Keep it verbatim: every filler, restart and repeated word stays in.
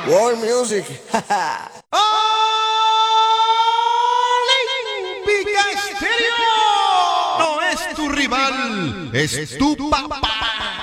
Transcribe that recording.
World Music. Olímpica Estéreo no es tu rival, es tu papá.